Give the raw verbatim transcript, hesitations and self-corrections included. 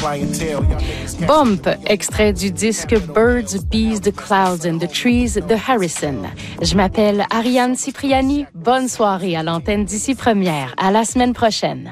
Bump, extrait du disque Birds, Bees, the Clouds and the Trees de Harrison. Je m'appelle Ariane Cipriani. Bonne soirée à l'antenne d'ici première. À la semaine prochaine.